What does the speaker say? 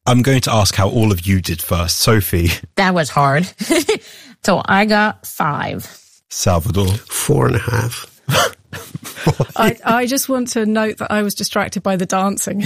I'm going to ask how all of you did first. Sophie. That was hard. So I got 5. Salvador. 4.5. I just want to note that I was distracted by the dancing.